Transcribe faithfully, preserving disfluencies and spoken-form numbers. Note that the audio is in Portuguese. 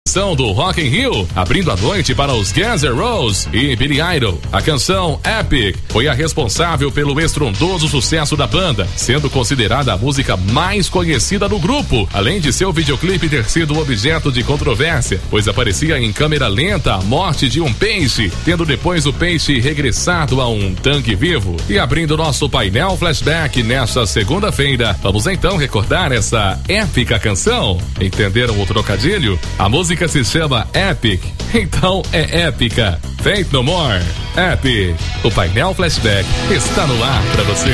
do Rock in Rio, abrindo a noite para os Guns N' Roses e Billy Idol. A canção Epic foi a responsável pelo estrondoso sucesso da banda, sendo considerada a música mais conhecida do grupo, além de seu videoclipe ter sido objeto de controvérsia, pois aparecia em câmera lenta a morte de um peixe, tendo depois o peixe regressado a um tanque vivo. E abrindo nosso painel flashback nesta segunda-feira, vamos então recordar essa épica canção. Entenderam o trocadilho? A música se chama Epic, então é épica. Faith No More, Epic. O painel flashback está no ar para você.